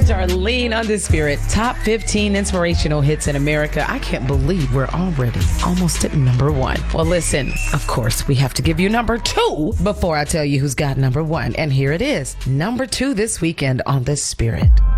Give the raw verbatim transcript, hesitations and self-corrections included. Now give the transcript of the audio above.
Darlene on the Spirit. Top fifteen inspirational hits in America. I can't believe we're already almost at number one. Well, listen, of course, we have to give you number two before I tell you who's got number one. And here it is, number two this weekend on the Spirit.